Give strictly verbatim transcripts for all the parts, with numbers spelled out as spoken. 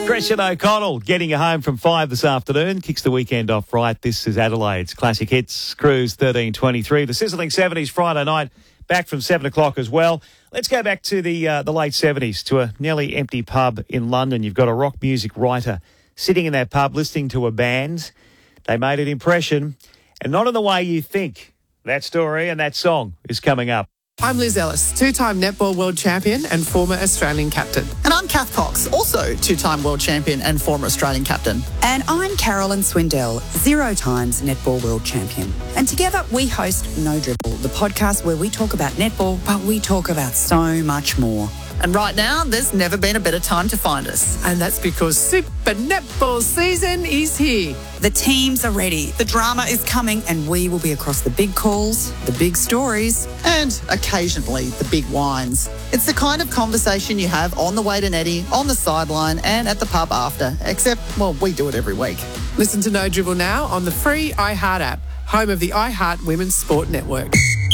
Gresham O'Connell getting you home from five this afternoon. Kicks the weekend off right. This is Adelaide's Classic Hits Cruise thirteen twenty-three. The sizzling seventies Friday night, back from seven o'clock as well. Let's go back to the uh, the late seventies, to a nearly empty pub in London. You've got a rock music writer sitting in that pub listening to a band. They made an impression, and not in the way you think. That story and that song is coming up. I'm Liz Ellis, two-time netball world champion and former Australian captain. And I'm Kath Cox, also two-time world champion and former Australian captain. And I'm Carolyn Swindell, zero times netball world champion. And together we host No Dribble, the podcast where we talk about netball, but we talk about so much more. And right now, there's never been a better time to find us. And that's because Super Netball season is here. The teams are ready, the drama is coming, and we will be across the big calls, the big stories. And occasionally the big wines. It's the kind of conversation you have on the way to Netty, on the sideline, and at the pub after. Except, well, we do it every week. Listen to No Dribble now on the free iHeart app, home of the iHeart Women's Sport Network.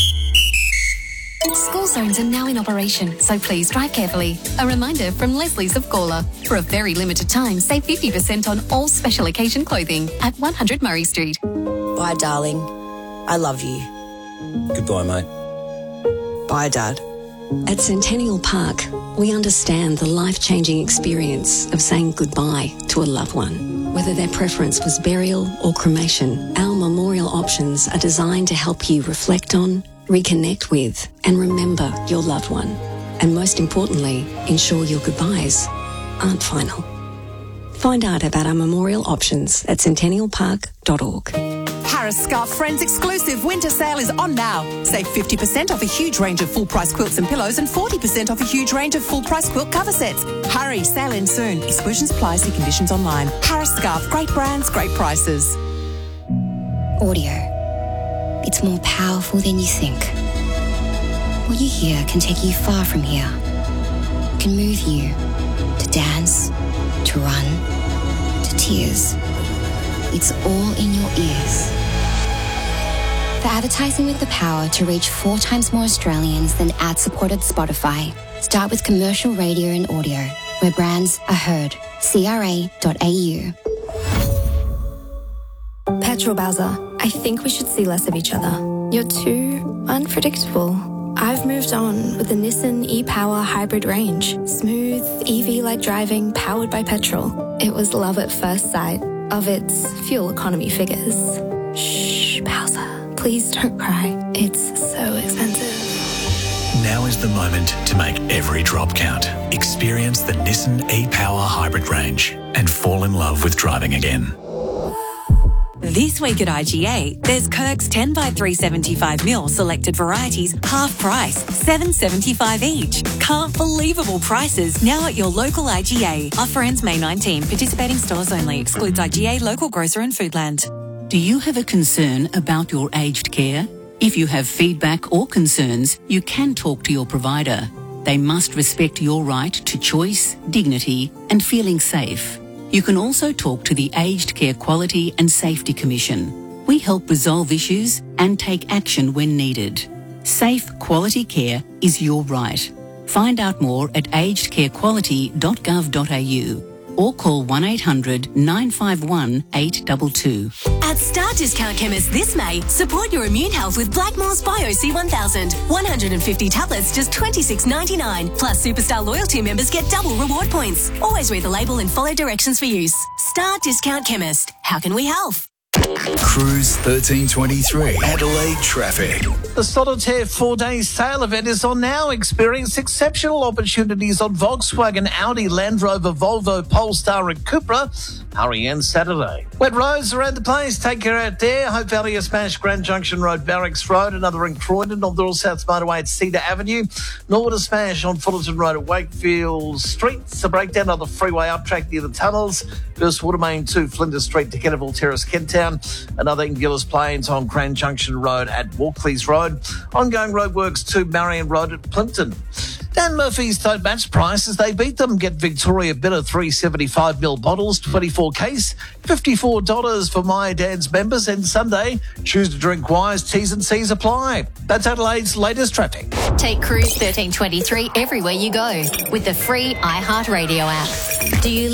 School zones are now in operation, so please drive carefully. A reminder from Leslie's of Gawler. For a very limited time, save fifty percent on all special occasion clothing at one hundred Murray Street. Bye, darling. I love you. Goodbye, mate. Bye, Dad. At Centennial Park, we understand the life-changing experience of saying goodbye to a loved one. Whether their preference was burial or cremation, our memorial options are designed to help you reflect on, reconnect with, and remember your loved one. And most importantly, ensure your goodbyes aren't final. Find out about our memorial options at centennial park dot org. Harris Scarf Friends exclusive winter sale is on now. Save fifty percent off a huge range of full-price quilts and pillows and forty percent off a huge range of full-price quilt cover sets. Hurry, sale in soon. Exclusions apply, see conditions online. Harris Scarf, great brands, great prices. Audio. It's more powerful than you think. What you hear can take you far from here. It can move you to dance, to run, to tears. It's all in your ears. For advertising with the power to reach four times more Australians than ad-supported Spotify, start with commercial radio and audio, where brands are heard. C R A dot A U. Petrol Bowser, I think we should see less of each other. You're too unpredictable. I've moved on with the Nissan e-Power hybrid range. Smooth, E V-like driving, powered by petrol. It was love at first sight of its fuel economy figures. Shh, Bowser, please don't cry. It's so expensive. Now is the moment to make every drop count. Experience the Nissan e-Power hybrid range and fall in love with driving again. This week at I G A, there's Kirk's ten by three seventy-five mil selected varieties, half price, seven seventy-five each. Can't believable prices now at your local I G A. Offer ends May nineteenth. Participating stores only. Excludes I G A, local grocer and Foodland. Do you have a concern about your aged care? If you have feedback or concerns, you can talk to your provider. They must respect your right to choice, dignity, and feeling safe. You can also talk to the Aged Care Quality and Safety Commission. We help resolve issues and take action when needed. Safe, quality care is your right. Find out more at aged care quality dot gov dot a u or call one eight hundred nine five one eight two two. At Star Discount Chemist this May, support your immune health with Blackmore's Bio C one thousand. one hundred fifty tablets, just twenty-six ninety-nine. Plus, Superstar Loyalty members get double reward points. Always read the label and follow directions for use. Star Discount Chemist. How can we help? Cruise thirteen twenty-three. Adelaide traffic. The Solitaire four-day sale event is on now. Experience exceptional opportunities on Volkswagen, Audi, Land Rover, Volvo, Polestar and Cupra. Hurry in Saturday. Wet roads around the place. Take care out there. Hope Valley has smashed Grand Junction Road, Barracks Road. Another in Croydon on the North South Motorway at Cedar Avenue. Norwood a smash on Fullerton Road at Wakefield Street. A breakdown on the freeway up track near the tunnels. First Water Main to Flinders Street to Kenneville Terrace, Kenttown. Another in Gillis Plains on Grand Junction Road at Walkleys Road. Ongoing roadworks to Marion Road at Plimpton. Dan Murphy's Tote Match prices, they beat them. Get Victoria Bitter three seventy-five mil bottles, twenty-four case, fifty-four dollars for My Dan's members. And Sunday, choose to drink wise, T's and C's apply. That's Adelaide's latest traffic. Take Cruise thirteen twenty-three everywhere you go with the free iHeart Radio app. Do you